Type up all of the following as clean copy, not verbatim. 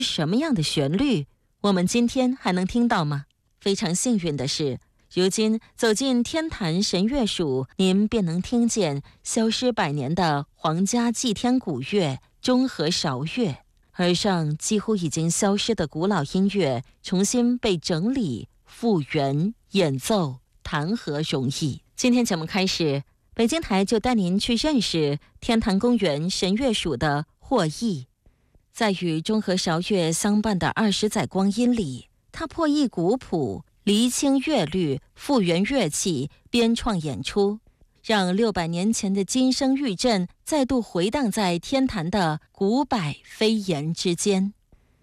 什么样的旋律，我们今天还能听到吗？非常幸运的是，如今走进天坛神乐署，您便能听见消失百年的皇家祭天古乐中和韶乐，而上几乎已经消失的古老音乐重新被整理、复原、演奏、弹和融艺。今天节目开始，北京台就带您去认识天坛公园神乐署的霍毅。在与中和韶乐相伴的20载光阴里，他破译古谱，厘清乐律，复原乐器，编创演出，让600年前的金声玉振再度回荡在天坛的古柏飞檐之间。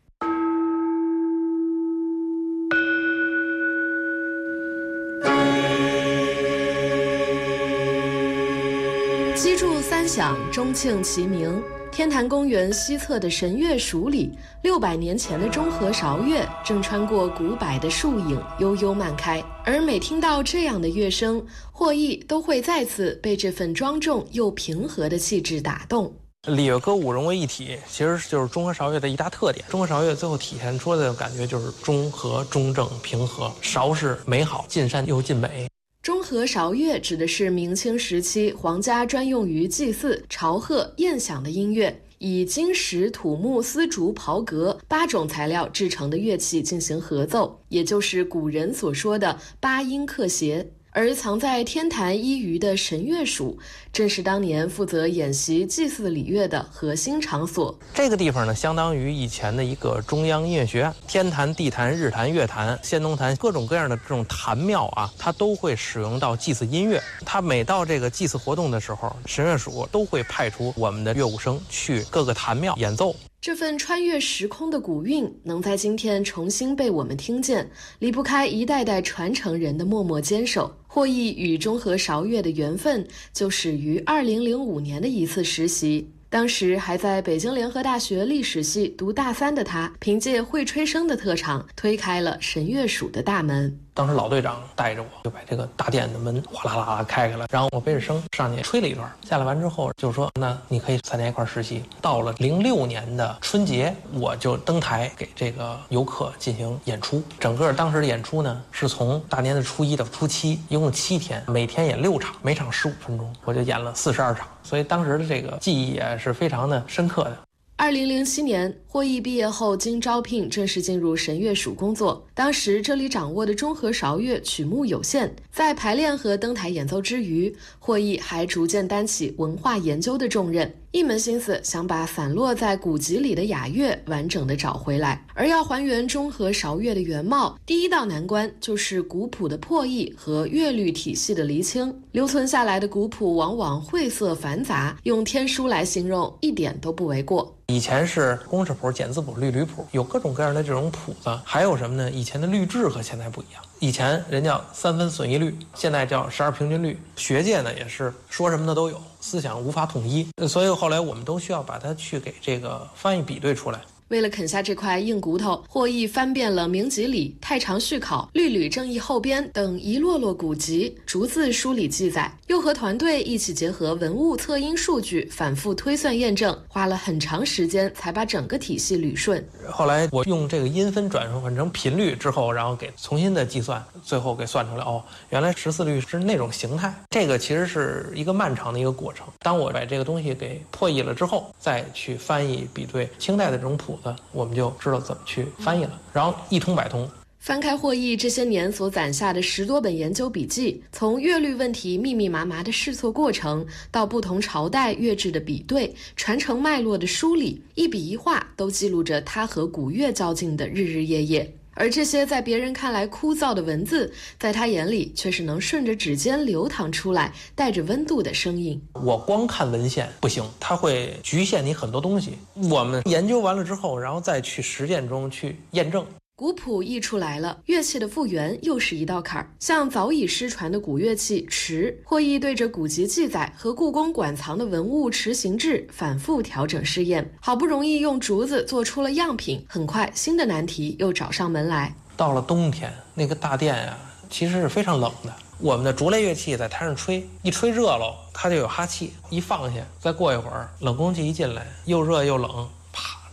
击筑三响，钟磬齐鸣。天坛公园西侧的神乐署里，600年前的中和韶乐正穿过古柏的树影，悠悠漫开。而每听到这样的乐声，霍毅都会再次被这份庄重又平和的气质打动。 礼乐歌舞融为一体，其实就是中和韶乐的一大特点。中和韶乐最后体现出的感觉就是中和、中正、平和。韶是美好，尽善又尽美。 中和韶乐指的是明清时期皇家专用于祭祀、朝贺、宴享的音乐，以金石、土木、丝竹、袍革8种材料制成的乐器进行合奏，也就是古人所说的8音克谐。而藏在天坛一隅的神乐署，正是当年负责演习祭祀礼乐的核心场所。 这个地方呢，相当于以前的一个中央音乐学院，天坛、地坛、日坛、乐坛、先农坛，各种各样的这种坛庙啊，它都会使用到祭祀音乐。它每到这个祭祀活动的时候，神乐署都会派出我们的乐舞生去各个坛庙演奏。 这份穿越时空的古韵能在今天重新被我们听见，离不开一代代传承人的默默坚守。霍毅与中和韶乐的缘分就始于2005年的一次实习。当时还在北京联合大学历史系读大3的他，凭借会吹笙的特长，推开了神乐署的大门。 当时老队长带着我就把这个大殿的门哗啦啦开开了，然后我背着笙上去吹了一段，下来完之后就说那你可以参加一块实习。到了06年的春节，我就登台给这个游客进行演出。整个当时的演出呢，是从大年的初1到初7，一共7天，每天演6场，每场15分钟，我就演了42场，所以当时的这个记忆也是非常的深刻的。 2007年，霍毅毕业后经招聘正式进入神乐署工作。当时这里掌握的中和韶乐曲目有限，在排练和登台演奏之余，霍毅还逐渐担起文化研究的重任，一门心思想把散落在古籍里的雅乐完整的找回来。而要还原中和韶乐的原貌，第一道难关就是古谱的破译和乐律体系的厘清。留存下来的古谱往往晦涩繁杂，用天书来形容一点都不为过。 以前是公式谱、简字谱、律吕谱，有各种各样的这种谱子。还有什么呢？以前的律制和现在不一样。以前人叫3分损益律，现在叫12平均律。学界呢也是说什么的都有，思想无法统一，所以后来我们都需要把它去给这个翻译比对出来。 为了啃下这块硬骨头，霍毅翻遍了明集里、太常续考、律吕正义后编等一摞摞古籍，逐字梳理记载，又和团队一起结合文物测音数据，反复推算验证，花了很长时间才把整个体系捋顺。 后来我用这个音分转换成频率之后，然后给重新的计算，最后给算出来，原来14律是那种形态。这个其实是一个漫长的一个过程。当我把这个东西给破译了之后，再去翻译比对清代的这种谱子，我们就知道怎么去翻译了，然后一通百通。 翻开霍毅这些年所攒下的10多本研究笔记，从乐律问题密密麻麻的试错过程，到不同朝代乐制的比对、传承脉络的梳理，一笔一画都记录着他和古乐较劲的日日夜夜。而这些在别人看来枯燥的文字，在他眼里却是能顺着指尖流淌出来，带着温度的声音。 我光看文献不行，它会局限你很多东西。我们研究完了之后，然后再去实践中去验证。 古谱译出来了，乐器的复原又是一道坎儿。像早已失传的古乐器池，霍毅对着古籍记载和故宫馆藏的文物池形制反复调整试验，好不容易用竹子做出了样品，很快新的难题又找上门来。 到了冬天，那个大殿啊，其实是非常冷的。我们的竹类乐器在台上吹，一吹热了，它就有哈气，一放下，再过一会儿，冷空气一进来，又热又冷，啪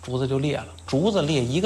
竹子就裂了。竹子裂一个